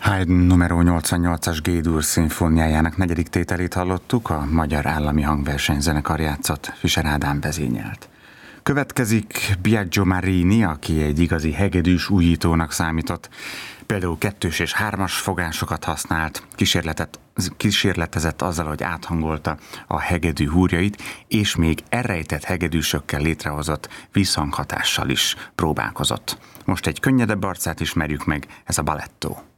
Haydn numero 88-as G-dur szimfóniájának negyedik tételét hallottuk, a Magyar Állami Hangversenyzenekar játszott, Fischer Ádám vezényelt. Következik Biagio Marini, aki egy igazi hegedűs újítónak számított. Például 2-es és 3-as fogásokat használt, kísérletezett azzal, hogy áthangolta a hegedű húrjait, és még elrejtett hegedűsökkel létrehozott visszhanghatással is próbálkozott. Most egy könnyedebb arcát ismerjük meg, ez a Baletto.